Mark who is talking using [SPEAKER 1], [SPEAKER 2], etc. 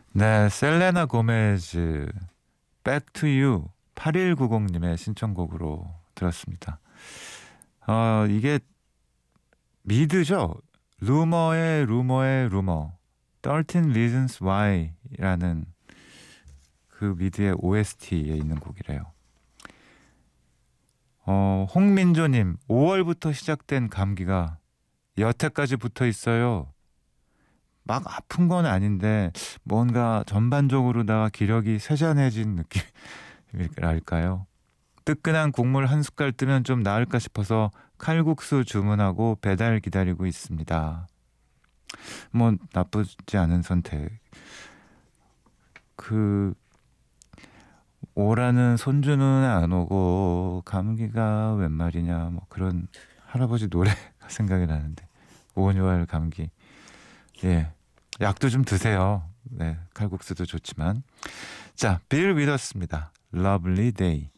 [SPEAKER 1] 네, 셀레나 고메즈 Back to You 8190님의 신청곡으로 들었습니다. 이게 미드죠? 루머의 루머 13 Reasons Why라는 그 미드의 OST에 있는 곡이래요. 홍민조님 5월부터 시작된 감기가 여태까지 붙어 있어요. 막 아픈 건 아닌데 뭔가 전반적으로다가 기력이 쇠잔해진 느낌이랄까요. 뜨끈한 국물 한 숟갈 뜨면 좀 나을까 싶어서 칼국수 주문하고 배달 기다리고 있습니다. 뭐 나쁘지 않은 선택. 그 오라는 손주는 안 오고 감기가 웬 말이냐 뭐 그런 할아버지 노래가 생각이 나는데 온유할 감기. 예, 약도 좀 드세요. 네, 칼국수도 좋지만. 자, 빌 위더스입니다. Lovely Day.